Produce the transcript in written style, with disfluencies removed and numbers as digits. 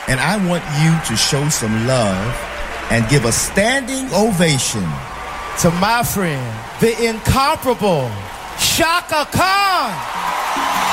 And I want you to show some love and give a standing ovation to my friend, the incomparable Chaka Khan.